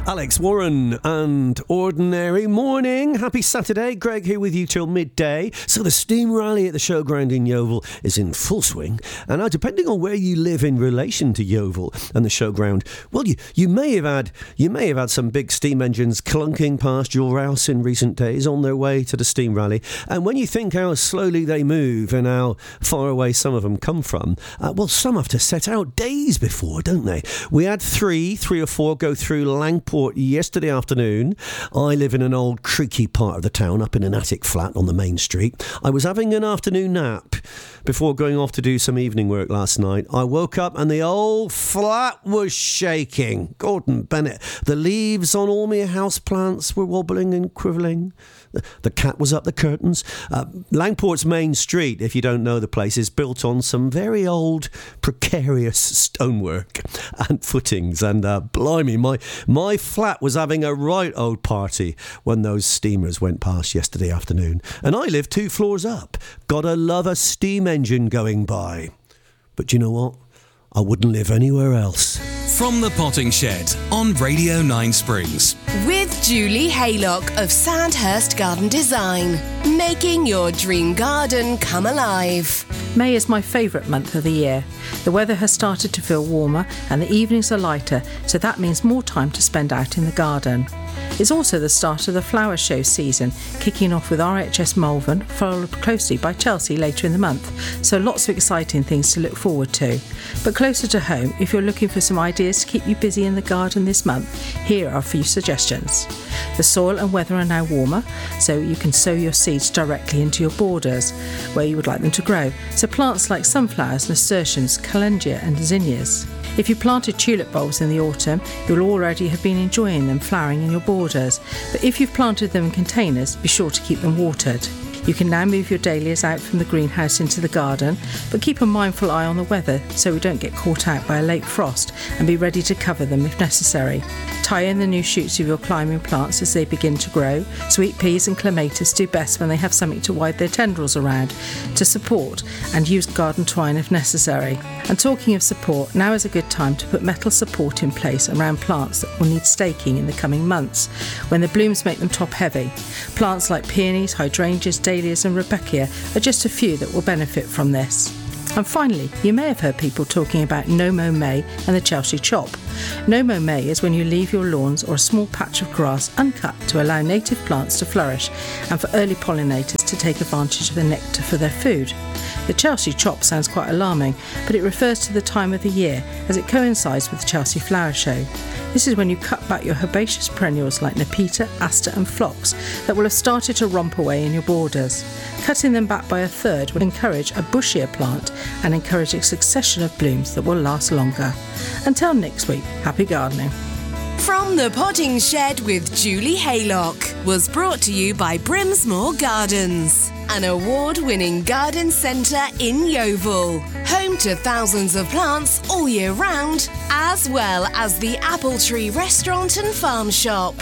Alex Warren and Ordinary Morning. Happy Saturday. Greg here with you till midday. So the steam rally at the showground in Yeovil is in full swing. And now, depending on where you live in relation to Yeovil and the showground, well, you may have had some big steam engines clunking past your house in recent days on their way to the steam rally. And when you think how slowly they move and how far away some of them come from, well, some have to set out days before, don't they? We had three or four go through Langport yesterday afternoon. I live in an old creaky part of the town up in an attic flat on the main street. I was having an afternoon nap before going off to do some evening work last night. I woke up and the old flat was shaking. Gordon Bennett. The leaves on all my house plants were wobbling and quivering. The cat was up the curtains. Langport's main street, if you don't know the place, is built on some very old, precarious stonework and footings. And blimey, my flat was having a right old party when those steamers went past yesterday afternoon. And I live 2 floors up. Gotta love a steam engine going by. But you know what? I wouldn't live anywhere else. From the Potting Shed on Radio 9 Springs. With Julie Haylock of Sandhurst Garden Design. Making your dream garden come alive. May is my favourite month of the year. The weather has started to feel warmer and the evenings are lighter, so that means more time to spend out in the garden. It's also the start of the flower show season, kicking off with RHS Malvern, followed closely by Chelsea later in the month, so lots of exciting things to look forward to. But closer to home, if you're looking for some ideas to keep you busy in the garden this month, here are a few suggestions. The soil and weather are now warmer, so you can sow your seeds directly into your borders, where you would like them to grow, so plants like sunflowers, nasturtiums, calendula and zinnias. If you planted tulip bulbs in the autumn, you'll already have been enjoying them flowering in your borders, but if you've planted them in containers, be sure to keep them watered. You can now move your dahlias out from the greenhouse into the garden, but keep a mindful eye on the weather so we don't get caught out by a late frost, and be ready to cover them if necessary. Tie in the new shoots of your climbing plants as they begin to grow. Sweet peas and clematis do best when they have something to wide their tendrils around to support, and use garden twine if necessary. And talking of support, now is a good time to put metal support in place around plants that will need staking in the coming months, when the blooms make them top heavy. Plants like peonies, hydrangeas, dahlias and Rebecca are just a few that will benefit from this. And finally, you may have heard people talking about No Mow May and the Chelsea Chop. No Mow May is when you leave your lawns or a small patch of grass uncut to allow native plants to flourish and for early pollinators to take advantage of the nectar for their food. The Chelsea Chop sounds quite alarming, but it refers to the time of the year as it coincides with the Chelsea Flower Show. This is when you cut back your herbaceous perennials like Nepeta, Aster and Phlox that will have started to romp away in your borders. Cutting them back by a third will encourage a bushier plant and encourage a succession of blooms that will last longer. Until next week, happy gardening. From the Potting Shed with Julie Haylock was brought to you by Brimsmore Gardens, an award-winning garden centre in Yeovil, home to thousands of plants all year round, as well as the Apple Tree Restaurant and Farm Shop.